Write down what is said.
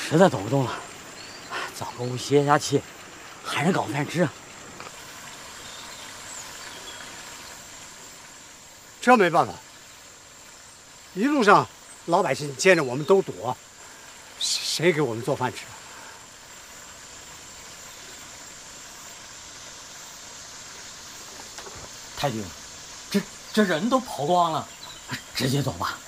实在走不动了，找个屋歇下气，还是搞饭吃。 这没办法，一路上老百姓见着我们都躲，谁给我们做饭吃？ 太君，这人都跑光了，直接走吧。